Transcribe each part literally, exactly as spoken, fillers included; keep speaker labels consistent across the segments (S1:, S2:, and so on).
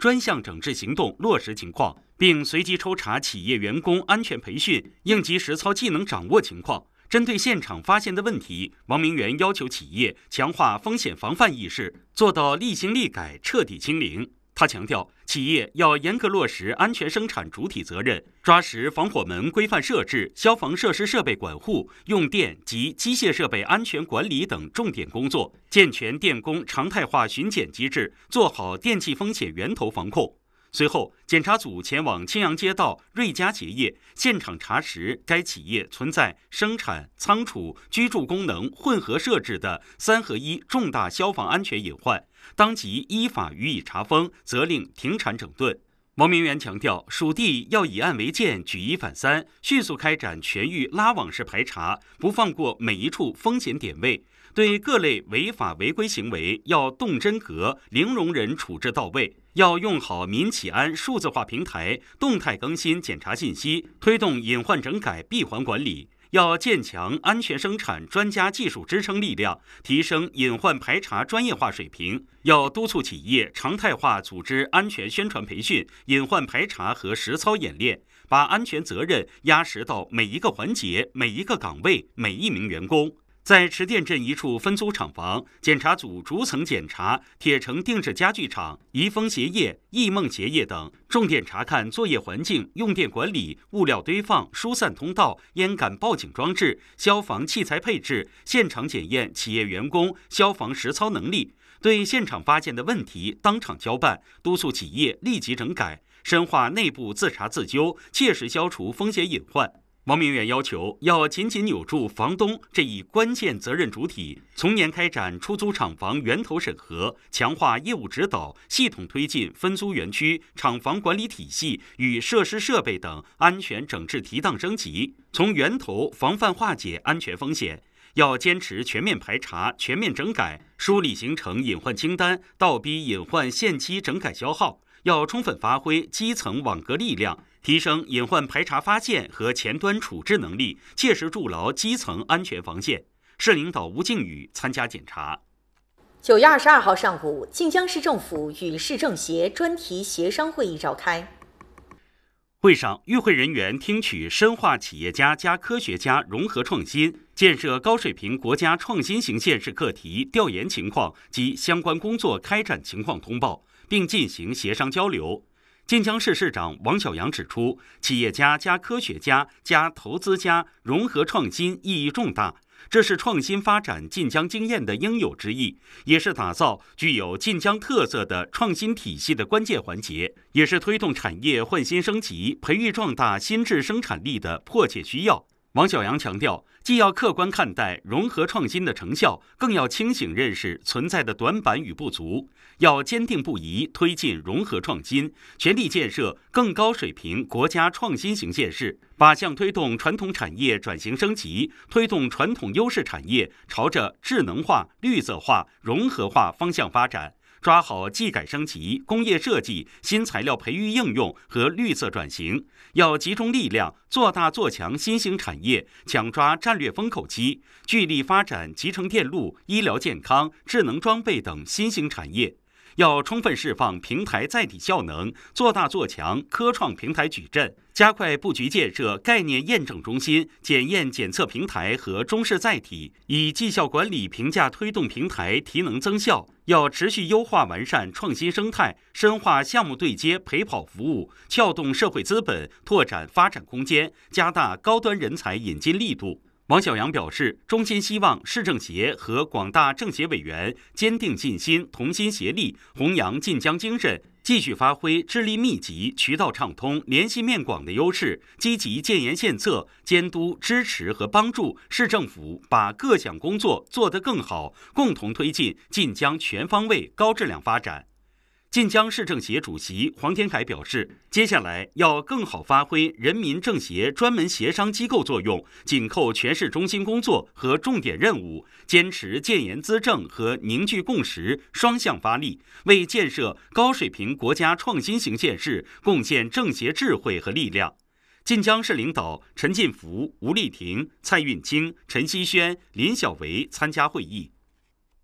S1: 专项整治行动落实情况，并随机抽查企业员工安全培训、应急实操技能掌握情况。针对现场发现的问题，王明元要求企业强化风险防范意识，做到立新立改、彻底清零。他强调，企业要严格落实安全生产主体责任，抓实防火门规范设置、消防设施设备管护、用电及机械设备安全管理等重点工作，健全电工常态化巡检机制，做好电气风险源头防控。随后，检查组前往青阳街道瑞家鞋业，现场查实该企业存在生产、仓储、居住功能混合设置的三合一重大消防安全隐患，当即依法予以查封，责令停产整顿。王明元强调，属地要以案为鉴，举一反三，迅速开展全域拉网式排查，不放过每一处风险点位。对各类违法违规行为要动真格、零容忍处置到位，要用好民企安数字化平台，动态更新检查信息，推动隐患整改闭环管理。要建强安全生产专家技术支撑力量，提升隐患排查专业化水平。要督促企业常态化组织安全宣传培训、隐患排查和实操演练，把安全责任压实到每一个环节、每一个岗位、每一名员工。在池店镇一处分租厂房，检查组逐层检查铁城定制家具厂、宜丰鞋业、易梦鞋业等，重点查看作业环境、用电管理、物料堆放、疏散通道、烟感报警装置、消防器材配置，现场检验企业员工消防实操能力。对现场发现的问题当场交办，督促企业立即整改，深化内部自查自纠，切实消除风险隐患。王明元要求，要紧紧扭住房东这一关键责任主体，从严开展出租厂房源头审核，强化业务指导，系统推进分租园区厂房管理体系与设施设备等安全整治提档升级，从源头防范化解安全风险。要坚持全面排查、全面整改，梳理形成隐患清单，倒逼隐患限期整改消耗。要充分发挥基层网格力量，提升隐患排查发现和前端处置能力，切实筑牢基层安全防线。市领导吴靖宇参加检查。
S2: 九月二十二号上午，晋江市政府与市政协专题协商会议召开。
S1: 会上，与会人员听取深化企业家加科学家融合创新、建设高水平国家创新型县市课题调研情况及相关工作开展情况通报，并进行协商交流。晋江市市长王小阳指出，企业家加科学家加投资家融合创新意义重大，这是创新发展晋江经验的应有之义，也是打造具有晋江特色的创新体系的关键环节，也是推动产业焕新升级、培育壮大新质生产力的迫切需要。王小阳强调，既要客观看待融合创新的成效，更要清醒认识存在的短板与不足，要坚定不移推进融合创新，全力建设更高水平国家创新型县市，把向推动传统产业转型升级、推动传统优势产业朝着智能化、绿色化、融合化方向发展。抓好技改升级、工业设计、新材料培育应用和绿色转型，要集中力量做大做强新兴产业，抢抓战略风口期，聚力发展集成电路、医疗健康、智能装备等新兴产业。要充分释放平台载体效能，做大做强科创平台矩阵，加快布局建设概念验证中心、检验检测平台和中试载体，以绩效管理评价推动平台提能增效。要持续优化完善创新生态，深化项目对接陪跑服务，撬动社会资本，拓展发展空间，加大高端人才引进力度。王小阳表示，衷心希望市政协和广大政协委员坚定信心，同心协力，弘扬晋江精神，继续发挥智力密集、渠道畅通、联系面广的优势，积极建言献策，监督、支持和帮助市政府把各项工作做得更好，共同推进晋江全方位高质量发展。晋江市政协主席黄天凯表示，接下来要更好发挥人民政协专门协商机构作用，紧扣全市中心工作和重点任务，坚持建言资政和凝聚共识双向发力，为建设高水平国家创新型县市贡献政协智慧和力量。晋江市领导陈进福、吴丽婷、蔡运清、陈希轩、林小维参加会议。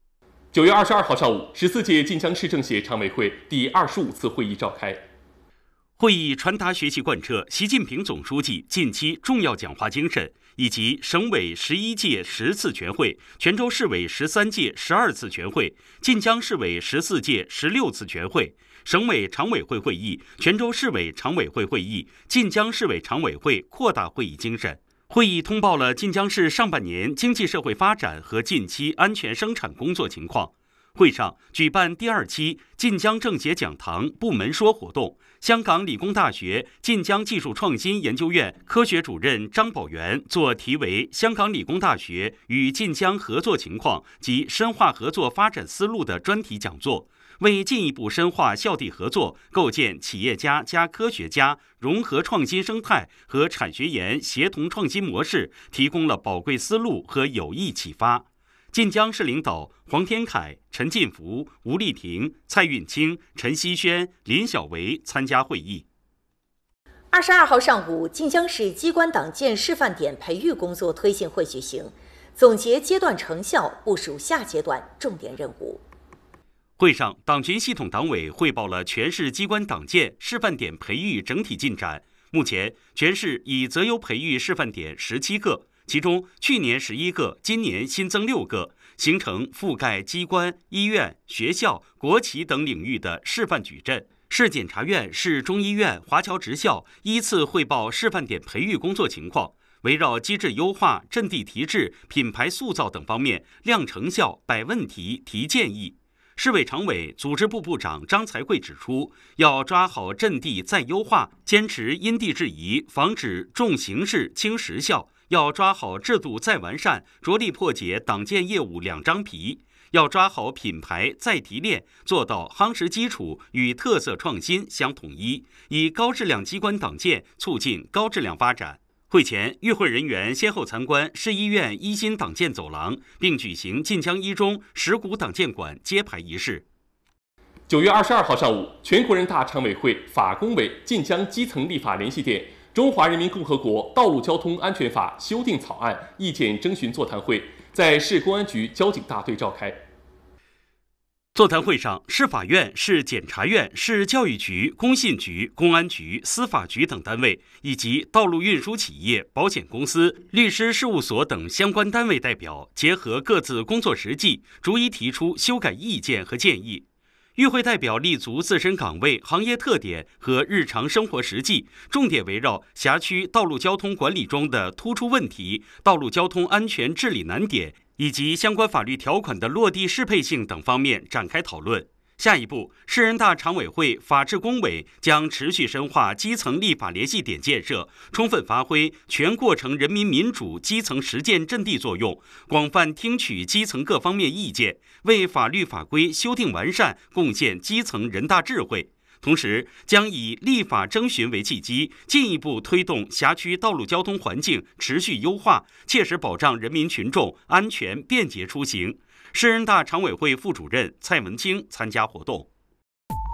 S3: 九月二十二号上午，十四届晋江市政协常委会第二十五次会议召开。
S1: 会议传达学习贯彻习近平总书记近期重要讲话精神，以及省委十一届十次全会、泉州市委十三届十二次全会、晋江市委十四届十六次全会、省委常委会会议、泉州市委常委会会议、晋江市委常委会扩大会议精神。会议通报了晋江市上半年经济社会发展和近期安全生产工作情况。会上举办第二期晋江政协讲堂部门说活动，香港理工大学晋江技术创新研究院科学主任张宝元作题为《香港理工大学与晋江合作情况及深化合作发展思路》的专题讲座，为进一步深化校地合作，构建企业家加科学家融合创新生态和产学研协同创新模式提供了宝贵思路和有益启发。晋江市领导黄天凯、陈进福、吴丽婷、蔡运清、陈希轩、林小维参加会议。
S2: 二十二号上午，晋江市机关党建示范点培育工作推进会举行，总结阶段成效，部署下阶段重点任务。
S1: 会上，党群系统党委汇报了全市机关党建示范点培育整体进展。目前，全市已择优培育示范点十七个。其中，去年十一个，今年新增六个，形成覆盖机关、医院、学校、国企等领域的示范矩阵。市检察院、市中医院、华侨职校依次汇报示范点培育工作情况，围绕机制优化、阵地提质、品牌塑造等方面亮成效、摆问题、提建议。市委常委、组织部部长张才慧指出，要抓好阵地再优化，坚持因地制宜，防止重形式轻实效。要抓好制度再完善，着力破解党建业务两张皮；要抓好品牌再提炼，做到夯实基础与特色创新相统一，以高质量机关党建促进高质量发展。会前，与会人员先后参观市医院一新党建走廊，并举行晋江一中石鼓党建馆揭牌仪式。
S3: 九月二十二号上午，全国人大常委会法工委晋江基层立法联系点《中华人民共和国道路交通安全法》修订草案意见征询座谈会在市公安局交警大队召开。
S1: 座谈会上，市法院、市检察院、市教育局、工信局、公安局、司法局等单位，以及道路运输企业、保险公司、律师事务所等相关单位代表，结合各自工作实际，逐一提出修改意见和建议。与会代表立足自身岗位、行业特点和日常生活实际，重点围绕辖区道路交通管理中的突出问题、道路交通安全治理难点以及相关法律条款的落地适配性等方面展开讨论。下一步，市人大常委会法制工委将持续深化基层立法联系点建设，充分发挥全过程人民民主基层实践阵地作用，广泛听取基层各方面意见，为法律法规修订完善贡献基层人大智慧。同时，将以立法征询为契机，进一步推动辖区道路交通环境持续优化，切实保障人民群众安全便捷出行。市人大常委会副主任蔡文清参加活动。